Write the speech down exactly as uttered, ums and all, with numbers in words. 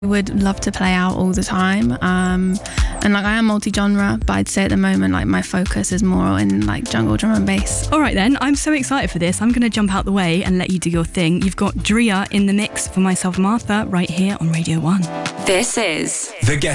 I would love to play out all the time, um, and like I am multi-genre, but I'd say at the moment like my focus is more in like jungle drum and bass. All right then, I'm so excited for this. I'm going to jump out the way and let you do your thing. You've got Drea in the mix for Myself Martha right here on Radio one. This is The Guest